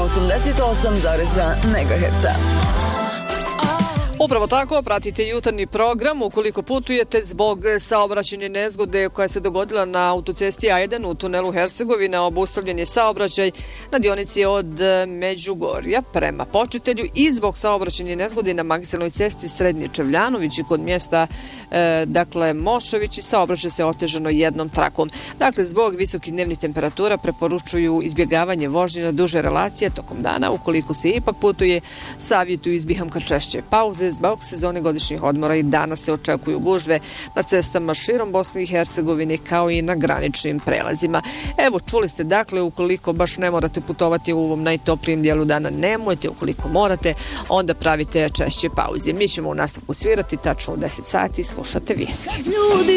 88,2 MHz. Upravo tako, pratite jutarnji program. Ukoliko putujete zbog saobraćajne nezgode koja se dogodila na autocesti A1 u tunelu Hercegovina, obustavljen je saobraćaj na dionici od Međugorja prema Počitelju i zbog saobraćajne nezgode na magistralnoj cesti Srednji Čevljanović i kod mjesta Mošović i saobraćaj se otežano jednom trakom. Dakle, zbog visokih dnevnih temperatura preporučuju izbjegavanje vožnje na duže relacije tokom dana. Ukoliko se ipak putuje, savjetuju izbiham ka češće pauze. Zbog sezone godišnjih odmora i danas se očekuju gužve na cestama širom Bosne i Hercegovine kao i na graničnim prelazima. Evo, čuli ste, dakle, ukoliko baš ne morate putovati u ovom najtoplijem dijelu dana, nemojte, ukoliko morate, onda pravite češće pauze. Mi ćemo u nastavku svirati tačno u 10 sati, slušate vijesti.